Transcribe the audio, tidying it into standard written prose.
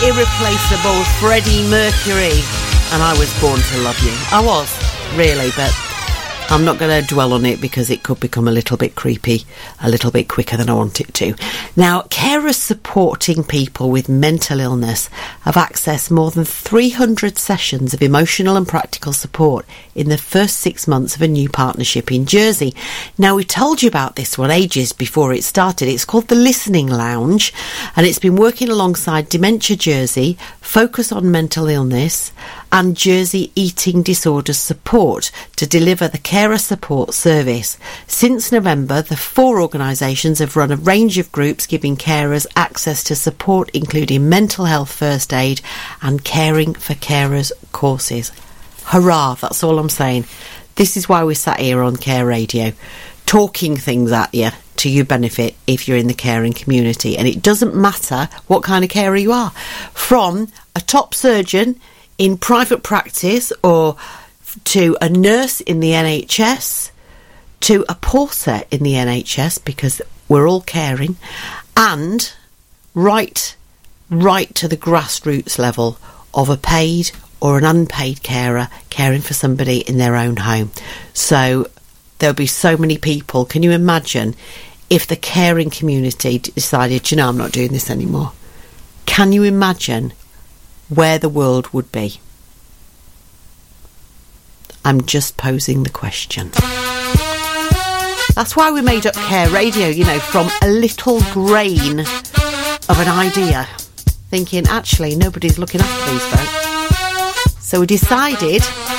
irreplaceable Freddie Mercury. And I was born to love you. I was, really, but I'm not going to dwell on it because it could become a little bit creepy a little bit quicker than I want it to. Now, carers supporting people with mental illness have accessed more than 300 sessions of emotional and practical support in the first 6 months of a new partnership in Jersey. Now, we told you about this one ages before it started. It's called the Listening Lounge, and it's been working alongside Dementia Jersey, Focus on Mental Illness, and Jersey Eating Disorders Support to deliver the carer support service. Since November, the 4 organisations have run a range of groups giving carers access to support, including mental health first aid and caring for carers courses. Hurrah, that's all I'm saying. This is why we sat here on Care Radio, talking things at you to your benefit if you're in the caring community. And it doesn't matter what kind of carer you are. From a top surgeon in private practice or to a nurse in the NHS, to a porter in the NHS, because we're all caring, and right to the grassroots level of a paid or an unpaid carer caring for somebody in their own home. So there'll be so many people. Can you imagine if the caring community decided, you know, I'm not doing this anymore? Can you imagine where the world would be? I'm just posing the question. That's why we made up Care Radio, you know, from a little grain of an idea, thinking, actually, nobody's looking after these folks. So we decided